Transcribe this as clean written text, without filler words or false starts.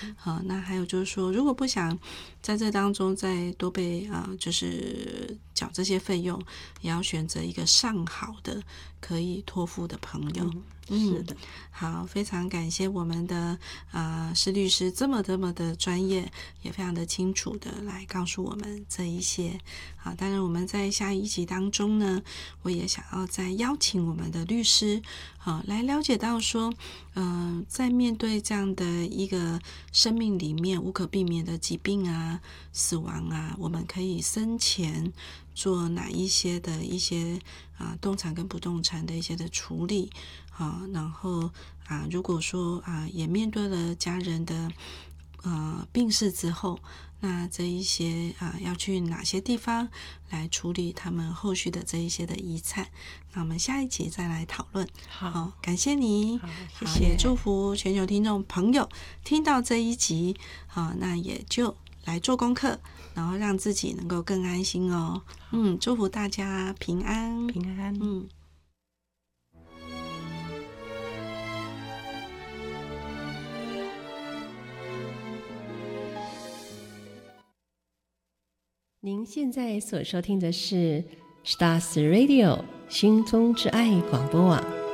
那还有就是说，如果不想在这当中再多被就是缴这些费用，也要选择一个上好的可以托付的朋友。 是的， 好，非常感谢我们的施律师这么的专业，也非常的清楚的来告诉我们这一些。好，当然我们在下一集当中呢，我也想要再邀请我们的律师，来了解到说，在面对这样的一个生命里面无可避免的疾病啊、死亡啊，我们可以生前做哪一些的一些动产跟不动产的一些的处理。然后如果说也面对了家人的病逝之后，那这一些要去哪些地方来处理他们后续的这一些的遗产，那我们下一集再来讨论。 好， 感谢你， 谢谢， 也祝福全球听众朋友听到这一集，那也就来做功课，然后让自己能够更安心哦。祝福大家平安， 平安。您现在所收听的是 Stars Radio 心中之爱广播网。